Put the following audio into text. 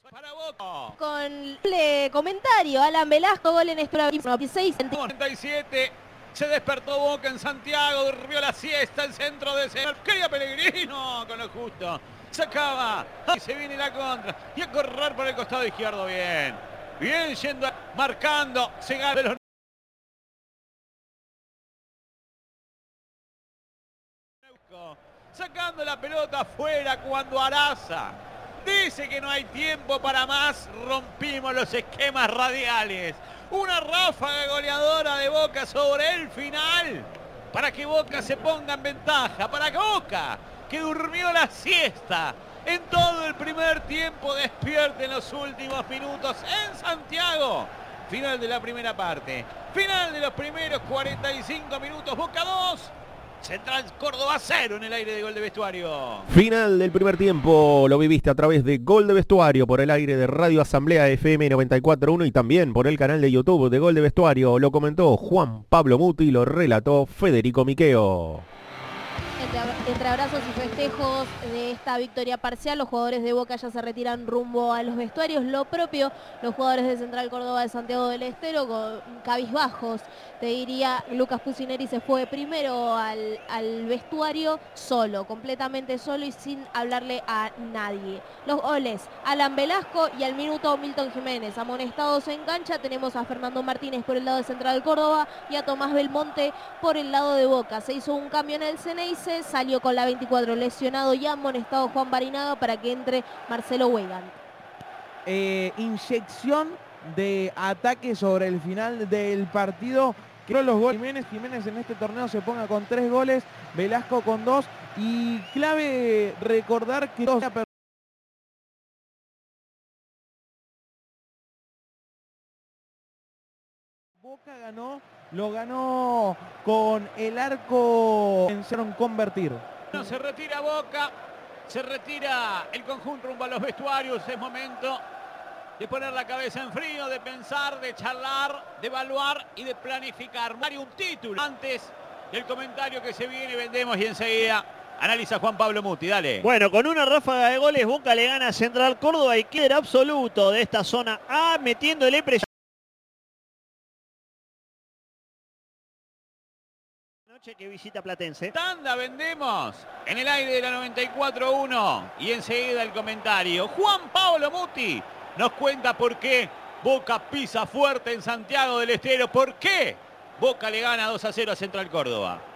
Para Boca. Con comentario, Alan Velasco, gol en esto 16. 47. Se despertó Boca en Santiago, durmió la siesta, el centro de Senal. ¡Qué Pellegrino! Con lo justo. Se acaba. Y se viene la contra. Y a correr por el costado izquierdo. Bien. Bien yendo, marcando. Se gana los... Sacando la pelota afuera cuando Araza dice que no hay tiempo para más, rompimos los esquemas radiales. Una ráfaga goleadora de Boca sobre el final para que Boca se ponga en ventaja, para que Boca, que durmió la siesta en todo el primer tiempo, despierte en los últimos minutos en Santiago. Final de la primera parte, final de los primeros 45 minutos, Boca 2. Central Córdoba 0 en el aire de Gol de Vestuario. Final del primer tiempo lo viviste a través de Gol de Vestuario por el aire de Radio Asamblea FM 94.1 y también por el canal de YouTube de Gol de Vestuario. Lo comentó Juan Pablo Muti, lo relató Federico Miqueo. Entre abrazos y festejos de esta victoria parcial, los jugadores de Boca ya se retiran rumbo a los vestuarios. Lo propio, los jugadores de Central Córdoba de Santiago del Estero, con cabizbajos. Te diría, Lucas Pusineri se fue primero al vestuario solo, completamente solo y sin hablarle a nadie. Los goles, Alan Velasco y al minuto Milton Jiménez. Amonestados en cancha, tenemos a Fernando Martínez por el lado de Central Córdoba y a Tomás Belmonte por el lado de Boca. Se hizo un cambio en el Ceneice, salió con la 24 lesionado y amonestado Juan Barinaga para que entre Marcelo Weigand. Inyección de ataque sobre el final del partido. Creo los goles. Jiménez en este torneo se ponga con 3 goles, Velasco con 2 y clave recordar que Boca ganó, lo ganó con el arco, pensaron convertir. No se retira Boca, se retira el conjunto rumbo a los vestuarios. Es momento de poner la cabeza en frío, de pensar, de charlar, de evaluar y de planificar. Hay un título antes del comentario que se viene, vendemos y enseguida analiza Juan Pablo Muti. Dale. Bueno, con una ráfaga de goles Boca le gana a Central Córdoba y líder absoluto de esta zona A, metiéndole presión. Noche que visita Platense. Tanda, vendemos en el aire de la 94.1 y enseguida el comentario. Juan Pablo Muti nos cuenta por qué Boca pisa fuerte en Santiago del Estero. ¿Por qué Boca le gana 2-0 a Central Córdoba?